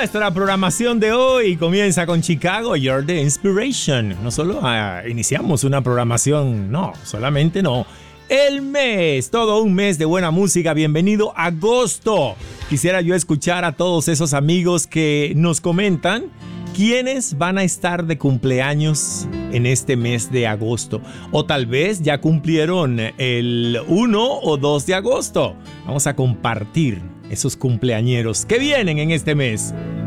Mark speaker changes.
Speaker 1: Nuestra programación de hoy comienza con Chicago, You're the Inspiration. No solo iniciamos una programación, solamente no. El mes, todo un mes de buena música. Bienvenido a agosto. Quisiera yo escuchar a todos esos amigos que nos comentan quiénes van a estar de cumpleaños en este mes de agosto. O tal vez ya cumplieron el 1 o 2 de agosto. Vamos a compartir esos cumpleañeros que vienen en este mes.